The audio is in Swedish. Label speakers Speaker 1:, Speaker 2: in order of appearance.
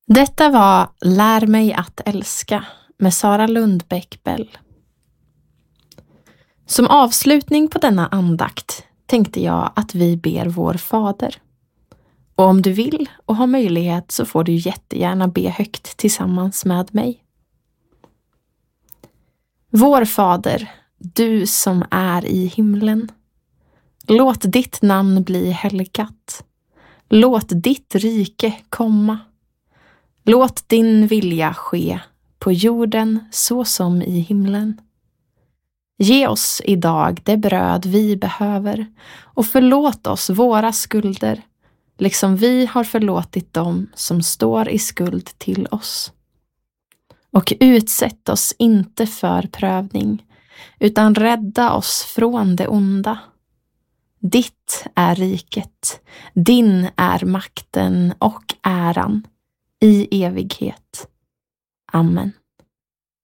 Speaker 1: Detta var Lär mig att älska med Sara Lundbäck Bell. Som avslutning på denna andakt tänkte jag att vi ber vår fader. Och om du vill och har möjlighet så får du jättegärna be högt tillsammans med mig. Vår fader, du som är i himlen. Låt ditt namn bli helgat. Låt ditt rike komma. Låt din vilja ske på jorden så som i himlen. Ge oss idag det bröd vi behöver och förlåt oss våra skulder, liksom vi har förlåtit dem som står i skuld till oss. Och utsätt oss inte för prövning, utan rädda oss från det onda. Ditt är riket, din är makten och äran i evighet. Amen.